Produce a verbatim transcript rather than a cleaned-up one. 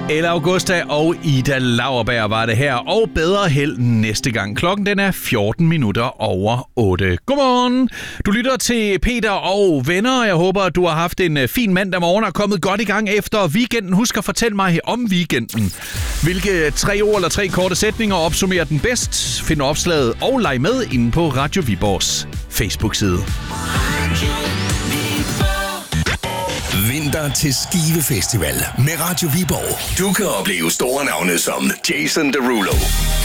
Ella Augusta og Ida Lauerberg var det her, og bedre held næste gang. Klokken den er fjorten minutter over otte. Godmorgen! Du lytter til Peter og venner. Jeg håber, at du har haft en fin mandag morgen og kommet godt i gang efter weekenden. Husk at fortælle mig om weekenden. Hvilke tre ord eller tre korte sætninger opsummerer den bedst? Find opslaget og leg med inde på Radio Viborgs Facebook-side. Vinter til Skive Festival med Radio Viborg. Du kan opleve store navne som Jason Derulo,